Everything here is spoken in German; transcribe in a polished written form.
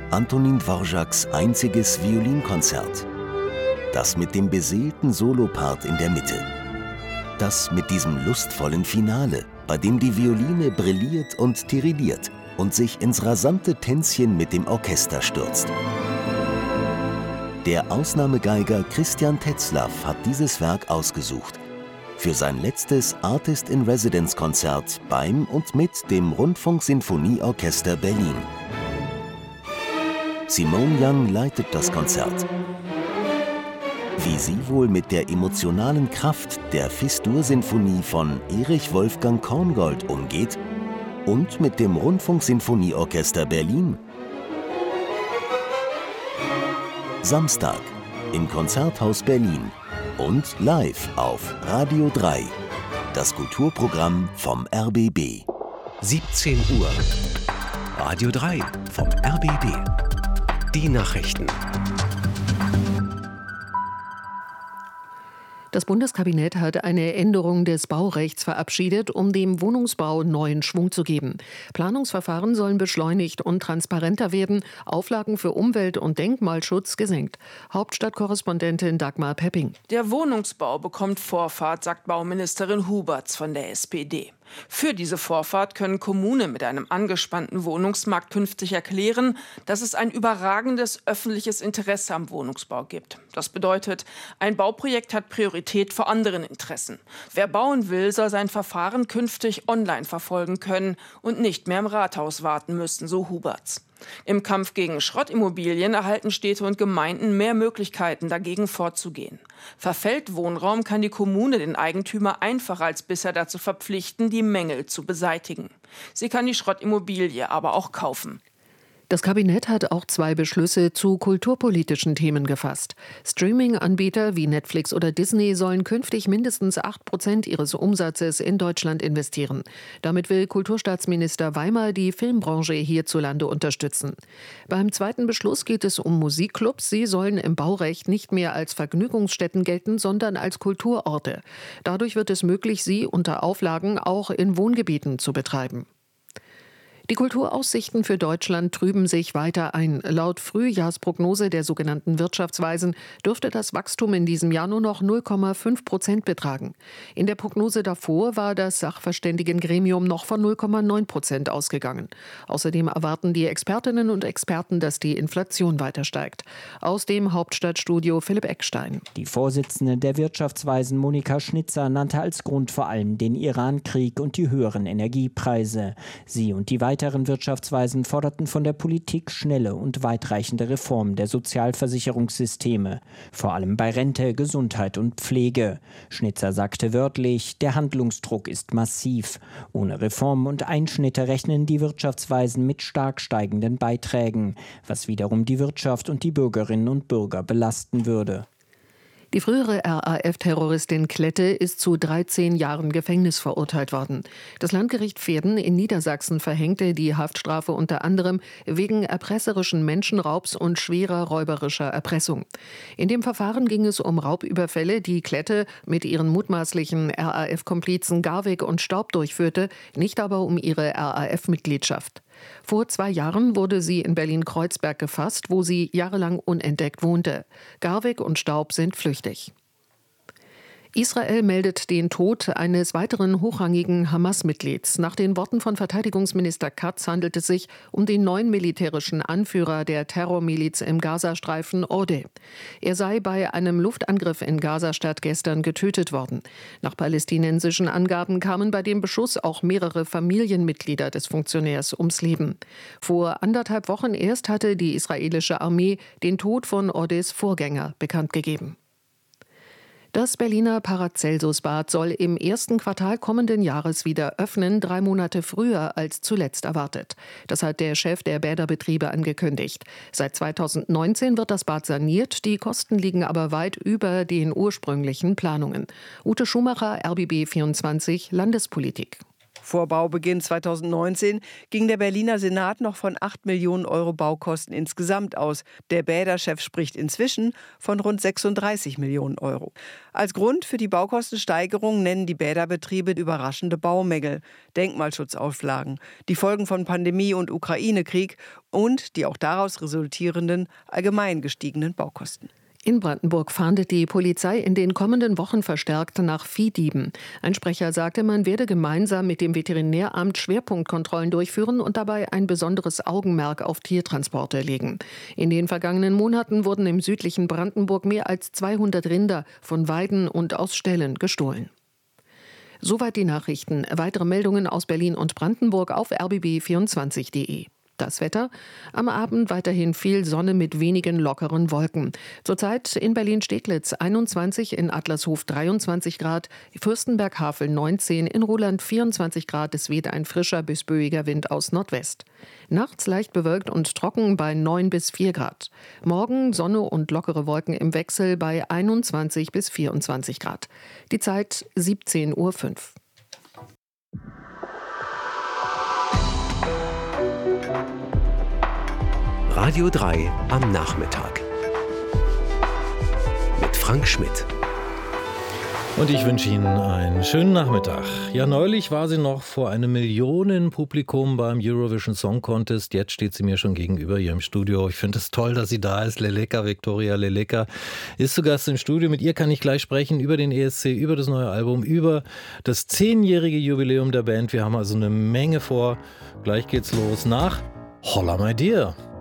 Antonin Dvořáks einziges Violinkonzert. Das mit dem beseelten Solopart in der Mitte. Das mit diesem lustvollen Finale, bei dem die Violine brilliert und tirilliert und sich ins rasante Tänzchen mit dem Orchester stürzt. Der Ausnahmegeiger Christian Tetzlaff hat dieses Werk ausgesucht für sein letztes Artist-in-Residence-Konzert beim und mit dem Rundfunksinfonieorchester Berlin. Simone Young leitet das Konzert. Wie sie wohl mit der emotionalen Kraft der Fis-Dur-Sinfonie von Erich Wolfgang Korngold umgeht und mit dem Rundfunksinfonieorchester Berlin. Samstag im Konzerthaus Berlin und live auf Radio 3. Das Kulturprogramm vom RBB. 17 Uhr. Radio 3 vom RBB. Die Nachrichten. Das Bundeskabinett hat eine Änderung des Baurechts verabschiedet, um dem Wohnungsbau neuen Schwung zu geben. Planungsverfahren sollen beschleunigt und transparenter werden, Auflagen für Umwelt- und Denkmalschutz gesenkt. Hauptstadtkorrespondentin Dagmar Pepping. Der Wohnungsbau bekommt Vorfahrt, sagt Bauministerin Huberts von der SPD. Für diese Vorfahrt können Kommunen mit einem angespannten Wohnungsmarkt künftig erklären, dass es ein überragendes öffentliches Interesse am Wohnungsbau gibt. Das bedeutet, ein Bauprojekt hat Priorität vor anderen Interessen. Wer bauen will, soll sein Verfahren künftig online verfolgen können und nicht mehr im Rathaus warten müssen, so Huberts. Im Kampf gegen Schrottimmobilien erhalten Städte und Gemeinden mehr Möglichkeiten, dagegen vorzugehen. Verfällt Wohnraum, kann die Kommune den Eigentümer einfacher als bisher dazu verpflichten, die Mängel zu beseitigen. Sie kann die Schrottimmobilie aber auch kaufen. Das Kabinett hat auch 2 Beschlüsse zu kulturpolitischen Themen gefasst. Streaming-Anbieter wie Netflix oder Disney sollen künftig mindestens 8% ihres Umsatzes in Deutschland investieren. Damit will Kulturstaatsminister Weimer die Filmbranche hierzulande unterstützen. Beim 2. Beschluss geht es um Musikclubs. Sie sollen im Baurecht nicht mehr als Vergnügungsstätten gelten, sondern als Kulturorte. Dadurch wird es möglich, sie unter Auflagen auch in Wohngebieten zu betreiben. Die Kulturaussichten für Deutschland trüben sich weiter ein. Laut Frühjahrsprognose der sogenannten Wirtschaftsweisen dürfte das Wachstum in diesem Jahr nur noch 0,5% betragen. In der Prognose davor war das Sachverständigengremium noch von 0,9% ausgegangen. Außerdem erwarten die Expertinnen und Experten, dass die Inflation weiter steigt. Aus dem Hauptstadtstudio Philipp Eckstein. Die Vorsitzende der Wirtschaftsweisen Monika Schnitzer nannte als Grund vor allem den Iran-Krieg und die höheren Energiepreise. Sie und die weiteren Wirtschaftsweisen forderten von der Politik schnelle und weitreichende Reformen der Sozialversicherungssysteme, vor allem bei Rente, Gesundheit und Pflege. Schnitzer sagte wörtlich, der Handlungsdruck ist massiv. Ohne Reformen und Einschnitte rechnen die Wirtschaftsweisen mit stark steigenden Beiträgen, was wiederum die Wirtschaft und die Bürgerinnen und Bürger belasten würde. Die frühere RAF-Terroristin Klette ist zu 13 Jahren Gefängnis verurteilt worden. Das Landgericht Verden in Niedersachsen verhängte die Haftstrafe unter anderem wegen erpresserischen Menschenraubs und schwerer räuberischer Erpressung. In dem Verfahren ging es um Raubüberfälle, die Klette mit ihren mutmaßlichen RAF-Komplizen Garwig und Staub durchführte, nicht aber um ihre RAF-Mitgliedschaft. Vor 2 Jahren wurde sie in Berlin-Kreuzberg gefasst, wo sie jahrelang unentdeckt wohnte. Garwig und Staub sind flüchtig. Israel meldet den Tod eines weiteren hochrangigen Hamas-Mitglieds. Nach den Worten von Verteidigungsminister Katz handelt es sich um den neuen militärischen Anführer der Terrormiliz im Gazastreifen Odeh. Er sei bei einem Luftangriff in Gazastadt gestern getötet worden. Nach palästinensischen Angaben kamen bei dem Beschuss auch mehrere Familienmitglieder des Funktionärs ums Leben. Vor 1,5 Wochen erst hatte die israelische Armee den Tod von Odehs Vorgänger bekannt gegeben. Das Berliner Paracelsus-Bad soll im 1. Quartal kommenden Jahres wieder öffnen, 3 Monate früher als zuletzt erwartet. Das hat der Chef der Bäderbetriebe angekündigt. Seit 2019 wird das Bad saniert, die Kosten liegen aber weit über den ursprünglichen Planungen. Ute Schumacher, RBB 24, Landespolitik. Vor Baubeginn 2019 ging der Berliner Senat noch von 8 Millionen Euro Baukosten insgesamt aus. Der Bäder-Chef spricht inzwischen von rund 36 Millionen Euro. Als Grund für die Baukostensteigerung nennen die Bäderbetriebe überraschende Baumängel, Denkmalschutzauflagen, die Folgen von Pandemie und Ukraine-Krieg und die auch daraus resultierenden allgemein gestiegenen Baukosten. In Brandenburg fahndet die Polizei in den kommenden Wochen verstärkt nach Viehdieben. Ein Sprecher sagte, man werde gemeinsam mit dem Veterinäramt Schwerpunktkontrollen durchführen und dabei ein besonderes Augenmerk auf Tiertransporte legen. In den vergangenen Monaten wurden im südlichen Brandenburg mehr als 200 Rinder von Weiden und aus Ställen gestohlen. Soweit die Nachrichten. Weitere Meldungen aus Berlin und Brandenburg auf rbb24.de. Das Wetter: am Abend weiterhin viel Sonne mit wenigen lockeren Wolken. Zurzeit in Berlin-Steglitz 21, in Adlershof 23 Grad, Fürstenberg-Havel 19, in Ruhland 24 Grad. Es weht ein frischer bis böiger Wind aus Nordwest. Nachts leicht bewölkt und trocken bei 9 bis 4 Grad. Morgen Sonne und lockere Wolken im Wechsel bei 21 bis 24 Grad. Die Zeit 17:05 Uhr. Radio 3 am Nachmittag. Mit Frank Schmidt. Und ich wünsche Ihnen einen schönen Nachmittag. Ja, neulich war sie noch vor einem Millionenpublikum beim Eurovision Song Contest. Jetzt steht sie mir schon gegenüber hier im Studio. Ich finde es toll, dass sie da ist. Leleka, Viktoria Leleka ist zu Gast im Studio. Mit ihr kann ich gleich sprechen über den ESC, über das neue Album, über das 10-jährige Jubiläum der Band. Wir haben also eine Menge vor. Gleich geht's los nach Holla My Dear.